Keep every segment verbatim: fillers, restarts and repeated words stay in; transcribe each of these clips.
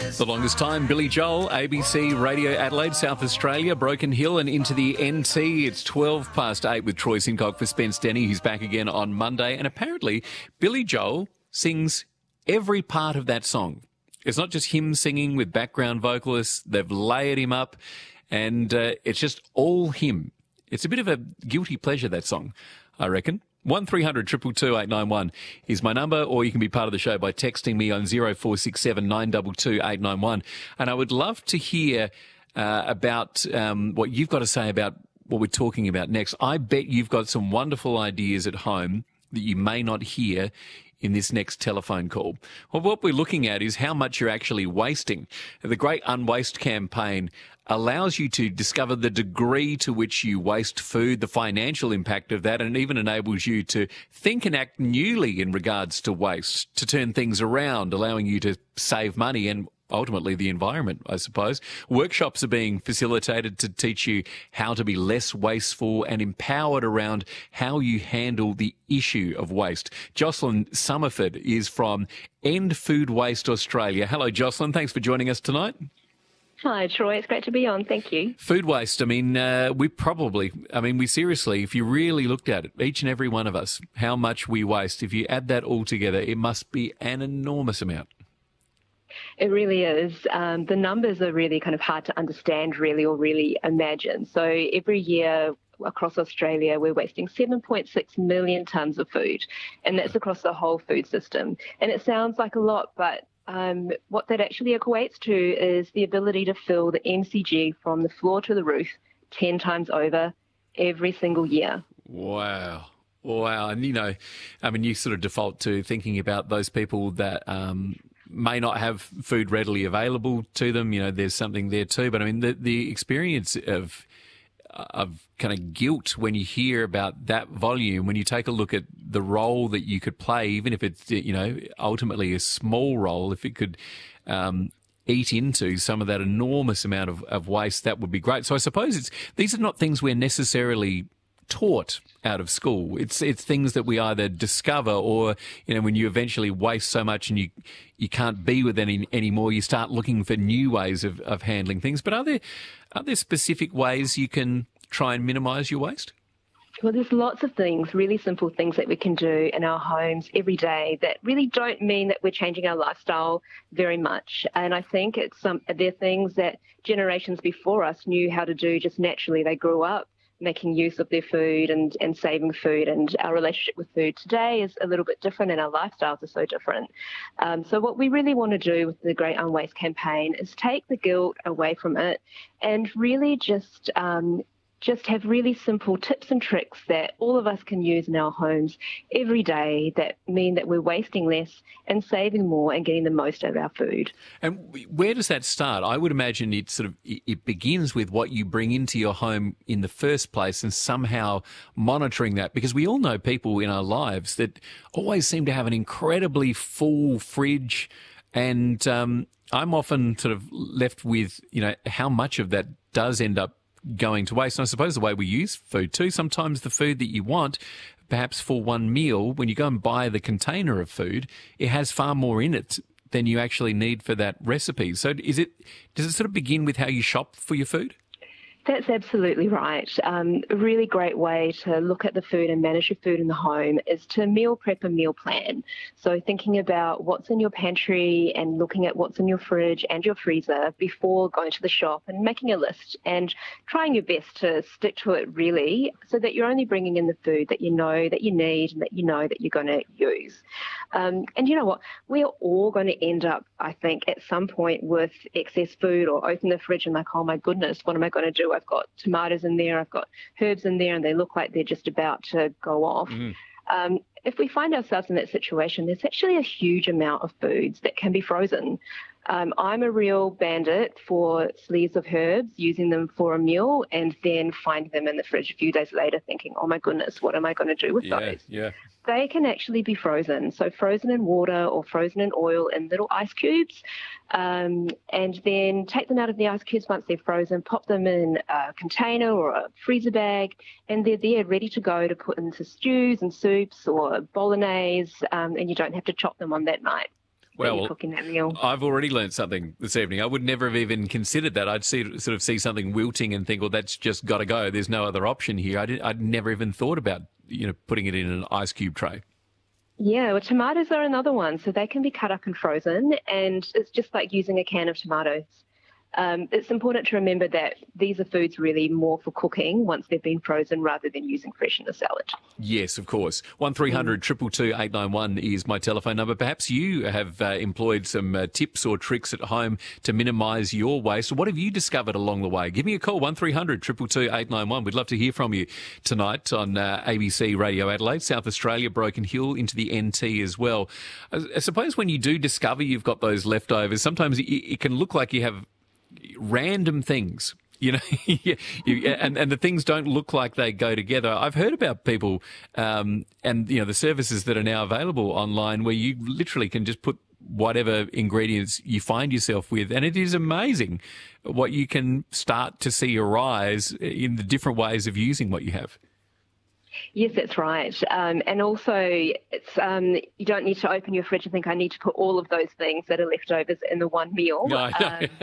The longest time, Billy Joel, A B C Radio Adelaide, South Australia, Broken Hill and into the N T. It's twelve past eight with Troy Sincock for Spence Denny. He's back again on Monday. And apparently, Billy Joel sings every part of that song. It's not just him singing with background vocalists. They've layered him up and uh, it's just all him. It's a bit of a guilty pleasure, that song, I reckon. one three hundred two two two eight nine one is my number, or you can be part of the show by texting me on zero four six seven nine two two eight nine one. And I would love to hear uh, about um, what you've got to say about what we're talking about next. I bet you've got some wonderful ideas at home that you may not hear in this next telephone call. Well, what we're looking at is how much you're actually wasting. The Great Unwaste campaign allows you to discover the degree to which you waste food, the financial impact of that, and it even enables you to think and act newly in regards to waste, to turn things around, allowing you to save money and ultimately the environment, I suppose. Workshops are being facilitated to teach you how to be less wasteful and empowered around how you handle the issue of waste. Jocelyn Summerford is from End Food Waste Australia. Hello, Jocelyn. Thanks for joining us tonight. Hi, Troy. It's great to be on. Thank you. Food waste, I mean, uh, we probably, I mean, we seriously, if you really looked at it, each and every one of us, how much we waste, if you add that all together, it must be an enormous amount. It really is. Um, the numbers are really kind of hard to understand, really, or really imagine. So every year across Australia, we're wasting seven point six million tonnes of food, and that's across the whole food system. And it sounds like a lot, but Um, what that actually equates to is the ability to fill the M C G from the floor to the roof ten times over every single year. Wow. Wow. And, you know, I mean, you sort of default to thinking about those people that um, may not have food readily available to them. You know, there's something there too. But, I mean, the, the experience of of kind of guilt when you hear about that volume, when you take a look at the role that you could play, even if it's, you know, ultimately a small role, if it could um, eat into some of that enormous amount of, of waste, that would be great. So I suppose it's these are not things we're necessarily taught out of school. It's it's things that we either discover or, you know, when you eventually waste so much and you you can't be with any anymore, you start looking for new ways of, of handling things. But are there are there specific ways you can try and minimise your waste? Well, there's lots of things, really simple things that we can do in our homes every day that really don't mean that we're changing our lifestyle very much. And I think it's some they're things that generations before us knew how to do just naturally. They grew up making use of their food and, and saving food, and our relationship with food today is a little bit different and our lifestyles are so different. Um, so what we really want to do with the Great Unwaste campaign is take the guilt away from it and really just um, just have really simple tips and tricks that all of us can use in our homes every day that mean that we're wasting less and saving more and getting the most out of our food. And where does that start? I would imagine it sort of it begins with what you bring into your home in the first place and somehow monitoring that, because we all know people in our lives that always seem to have an incredibly full fridge, and um, I'm often sort of left with, you know, how much of that does end up going to waste. And I suppose the way we use food too, sometimes the food that you want, perhaps for one meal, when you go and buy the container of food, it has far more in it than you actually need for that recipe. So is it, does it sort of begin with how you shop for your food? That's absolutely right. Um, a really great way to look at the food and manage your food in the home is to meal prep a meal plan. So thinking about what's in your pantry and looking at what's in your fridge and your freezer before going to the shop and making a list and trying your best to stick to it really, so that you're only bringing in the food that you know that you need and that you know that you're going to use. Um, and you know what? We're all going to end up, I think, at some point with excess food, or open the fridge and like, oh my goodness, what am I going to do? I've got tomatoes in there, I've got herbs in there, and they look like they're just about to go off. Mm. Um, if we find ourselves in that situation, there's actually a huge amount of foods that can be frozen. Um, I'm a real bandit for sleeves of herbs, using them for a meal and then finding them in the fridge a few days later thinking, oh my goodness, what am I going to do with yeah, those? Yeah. They can actually be frozen, so frozen in water or frozen in oil in little ice cubes, um, and then take them out of the ice cubes once they're frozen, pop them in a container or a freezer bag, and they're there ready to go to put into stews and soups or bolognese, um, and you don't have to chop them on that night. that Well, you're cooking that meal. I've already learned something this evening. I would never have even considered that. I'd see sort of see something wilting and think, well, that's just got to go. There's no other option here. I did, I'd never even thought about, you know, putting it in an ice cube tray. Yeah, well, tomatoes are another one. So they can be cut up and frozen, and it's just like using a can of tomatoes. Um, it's important to remember that these are foods really more for cooking once they've been frozen rather than using fresh in a salad. Yes, of course. one three hundred two two two eight nine one is my telephone number. Perhaps you have uh, employed some uh, tips or tricks at home to minimise your waste. What have you discovered along the way? Give me a call, one three hundred two two two eight nine one. We'd love to hear from you tonight on uh, A B C Radio Adelaide, South Australia, Broken Hill, into the N T as well. I, I suppose when you do discover you've got those leftovers, sometimes it, it can look like you have random things, you know, you, and, and the things don't look like they go together. I've heard about people um, and, you know, the services that are now available online where you literally can just put whatever ingredients you find yourself with, and it is amazing what you can start to see arise in the different ways of using what you have. Yes, that's right. Um, and also, it's um, you don't need to open your fridge and think, I need to put all of those things that are leftovers in the one meal. No, I know.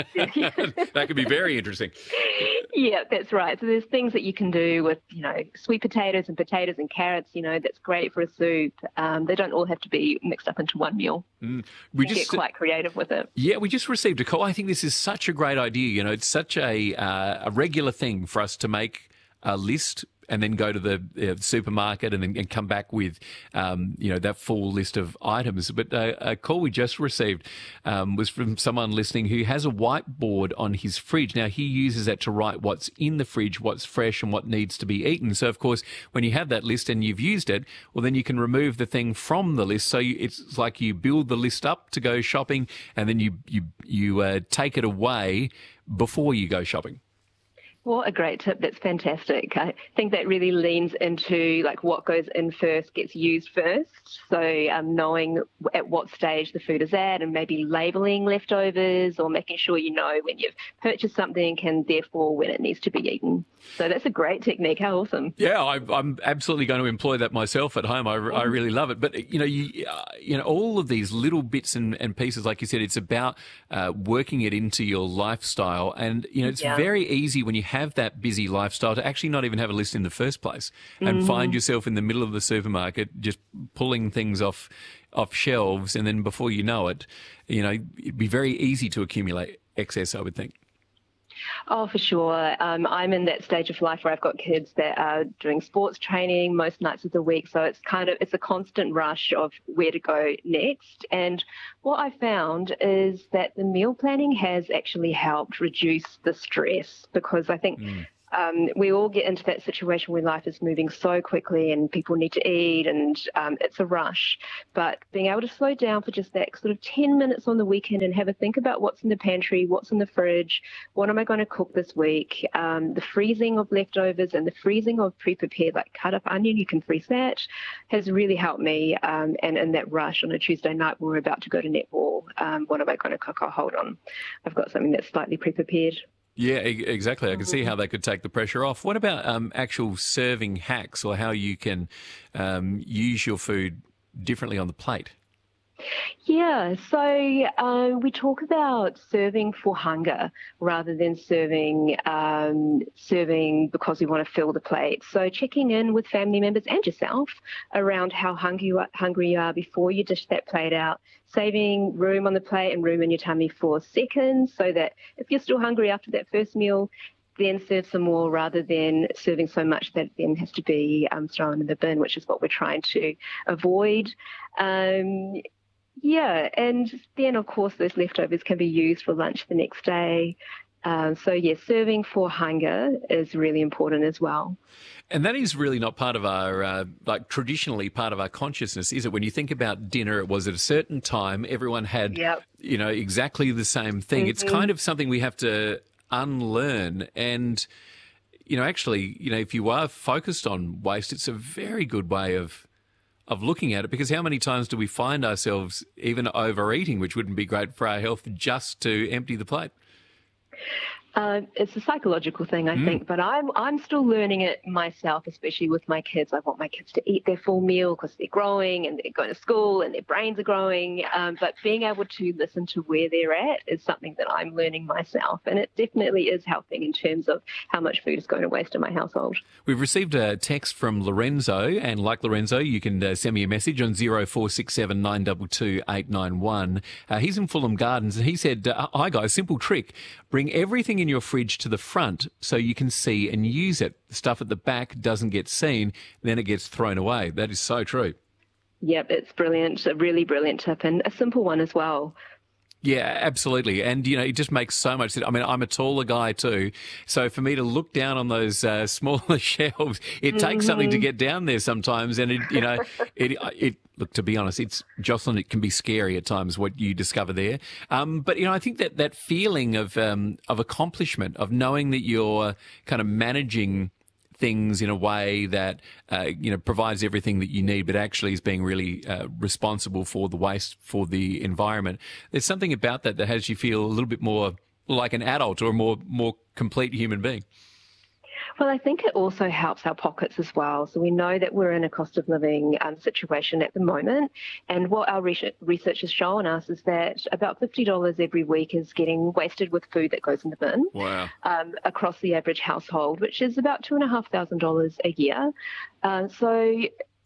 Um, that could be very interesting. Yeah, that's right. So there's things that you can do with, you know, sweet potatoes and potatoes and carrots, you know, that's great for a soup. Um, they don't all have to be mixed up into one meal. Mm. We you can just get quite creative with it. Yeah, we just received a call. I think this is such a great idea. You know, it's such a, uh, a regular thing for us to make a list and then go to the uh, supermarket and then and come back with, um, you know, that full list of items. But uh, a call we just received um, was from someone listening who has a whiteboard on his fridge. Now, he uses that to write what's in the fridge, what's fresh and what needs to be eaten. So, of course, when you have that list and you've used it, well, then you can remove the thing from the list. So you, it's like you build the list up to go shopping and then you, you, you uh, take it away before you go shopping. What a great tip. That's fantastic. I think that really leans into like what goes in first gets used first. So um, knowing at what stage the food is at and maybe labelling leftovers or making sure you know when you've purchased something and therefore when it needs to be eaten. So that's a great technique. How awesome. Yeah, I, I'm absolutely going to employ that myself at home. I, I really love it. But, you know, you, uh, you know, all of these little bits and, and pieces, like you said, it's about uh, working it into your lifestyle. And, you know, it's yeah. very easy when you have that busy lifestyle to actually not even have a list in the first place and mm. find yourself in the middle of the supermarket just pulling things off off shelves. And then before you know it, you know, it'd be very easy to accumulate excess, I would think. Oh, for sure. Um, I'm in that stage of life where I've got kids that are doing sports training most nights of the week. So it's kind of, it's a constant rush of where to go next. And what I found is that the meal planning has actually helped reduce the stress because I think mm. Um, we all get into that situation where life is moving so quickly and people need to eat and um, it's a rush. But being able to slow down for just that sort of ten minutes on the weekend and have a think about what's in the pantry, what's in the fridge, what am I going to cook this week, um, the freezing of leftovers and the freezing of pre-prepared, like cut up onion, you can freeze that, has really helped me. Um, and in that rush on a Tuesday night when we're about to go to netball, um, what am I going to cook? Oh, hold on. I've got something that's slightly pre-prepared. Yeah, exactly. I can see how that could take the pressure off. What about um, actual serving hacks or how you can um, use your food differently on the plate? Yeah, so um, we talk about serving for hunger rather than serving um, serving because we want to fill the plate. So checking in with family members and yourself around how hungry you are, hungry you are before you dish that plate out, saving room on the plate and room in your tummy for seconds so that if you're still hungry after that first meal, then serve some more rather than serving so much that then has to be um, thrown in the bin, which is what we're trying to avoid. Um, Yeah, and then, of course, those leftovers can be used for lunch the next day. Um, so, yes, yeah, serving for hunger is really important as well. And that is really not part of our, uh, like traditionally part of our consciousness, is it? When you think about dinner, it was at a certain time, everyone had, yep. you know, exactly the same thing. Mm-hmm. It's kind of something we have to unlearn. And, you know, actually, you know, if you are focused on waste, it's a very good way of of looking at it, because how many times do we find ourselves even overeating, which wouldn't be great for our health, just to empty the plate? Uh, it's a psychological thing, I mm. think, but I'm I'm still learning it myself, especially with my kids. I want my kids to eat their full meal because they're growing and they're going to school and their brains are growing. Um, but being able to listen to where they're at is something that I'm learning myself, and it definitely is helping in terms of how much food is going to waste in my household. We've received a text from Lorenzo, and like Lorenzo, you can uh, send me a message on zero four six seven nine two two eight nine one. Uh, he's in Fulham Gardens, and he said, uh, hi guys, simple trick, bring everything in your fridge to the front so you can see and use it. The stuff at the back doesn't get seen, then it gets thrown away. That is so true. Yep, it's brilliant, a really brilliant tip, and a simple one as well. Yeah, absolutely. And, you know, it just makes so much sense. I mean, I'm a taller guy too. So for me to look down on those uh, smaller shelves, it takes mm-hmm. something to get down there sometimes. And, it, you know, it, it, look, to be honest, it's, Jocelyn, it can be scary at times what you discover there. Um, but, you know, I think that that feeling of, um, of accomplishment, of knowing that you're kind of managing things in a way that, uh, you know, provides everything that you need, but actually is being really uh, responsible for the waste, for the environment. There's something about that that has you feel a little bit more like an adult or a more, more complete human being. Well, I think it also helps our pockets as well. So we know that we're in a cost of living um, situation at the moment. And what our research has shown us is that about fifty dollars every week is getting wasted with food that goes in the bin. Wow. Um, across the average household, which is about two thousand five hundred dollars a year. Uh, so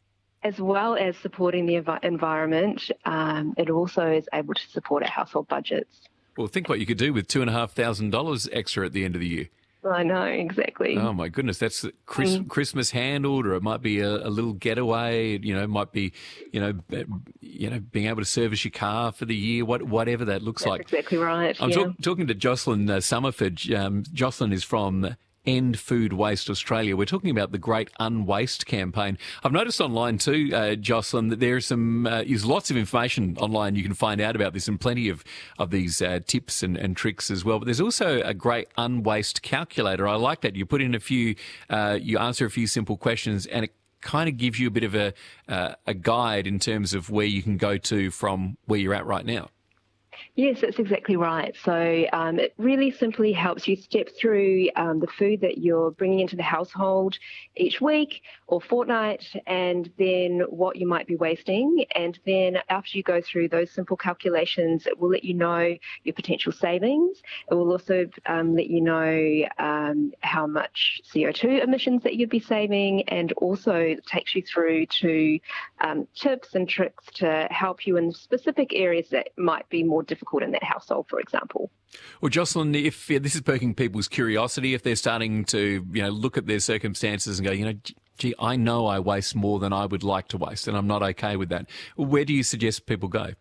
as well as supporting the env- environment, um, it also is able to support our household budgets. Well, think what you could do with two thousand five hundred dollars extra at the end of the year. I know, exactly. Oh, my goodness. That's Chris, mm. Christmas handled, or it might be a, a little getaway. You know, it might be, you know, you know, being able to service your car for the year, what, whatever that looks That's like. Exactly right. I'm yeah. talk, talking to Jocelyn uh, Summerford. Um, Jocelyn is from End Food Waste Australia. We're talking about the Great Unwaste campaign. I've noticed online too, uh, Jocelyn, that there's some uh, there's lots of information online you can find out about this, and plenty of of these uh, tips and, and tricks as well. But there's also a Great Unwaste calculator. I like that. You put in a few, uh, you answer a few simple questions, and it kind of gives you a bit of a uh, a guide in terms of where you can go to from where you're at right now. Yes, that's exactly right. So um, it really simply helps you step through um, the food that you're bringing into the household each week or fortnight, and then what you might be wasting. And then after you go through those simple calculations, it will let you know your potential savings. It will also um, let you know um, how much C O two emissions that you'd be saving, and also takes you through to um, tips and tricks to help you in specific areas that might be more difficult in that household, for example. Well, Jocelyn, if yeah, this is perking people's curiosity, if they're starting to, you know, look at their circumstances and go, you know, gee, I know I waste more than I would like to waste, and I'm not okay with that. Where do you suggest people go?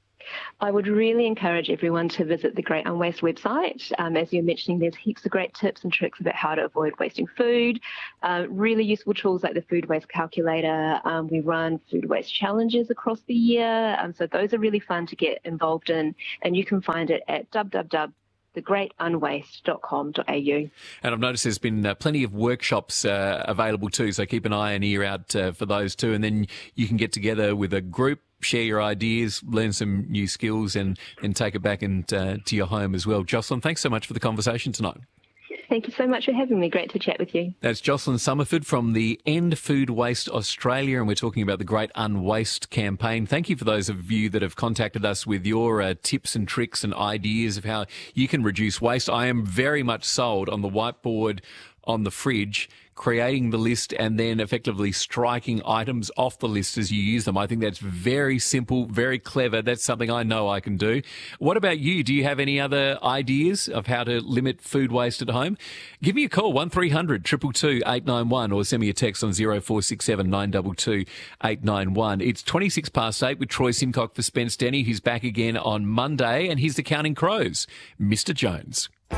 I would really encourage everyone to visit the Great Unwaste website. Um, as you're mentioning, there's heaps of great tips and tricks about how to avoid wasting food, uh, really useful tools like the food waste calculator. Um, we run food waste challenges across the year, um, so those are really fun to get involved in, and you can find it at w w w dot the great unwaste dot com dot a u. And I've noticed there's been uh, plenty of workshops uh, available too, so keep an eye and ear out uh, for those too, and then you can get together with a group, share your ideas, learn some new skills, and, and take it back and, uh, to your home as well. Jocelyn, thanks so much for the conversation tonight. Thank you so much for having me. Great to chat with you. That's Jocelyn Summerford from the End Food Waste Australia, and we're talking about the Great Unwaste campaign. Thank you for those of you that have contacted us with your uh, tips and tricks and ideas of how you can reduce waste. I am very much sold on the whiteboard on the fridge, creating the list and then effectively striking items off the list as you use them. I think that's very simple, very clever. That's something I know I can do. What about you? Do you have any other ideas of how to limit food waste at home? Give me a call, one three hundred two two two eight nine one, or send me a text on zero four six seven nine two two eight nine one. It's twenty-six past eight with Troy Simcock for Spence Denny, who's back again on Monday, and he's the Counting Crows, Mister Jones.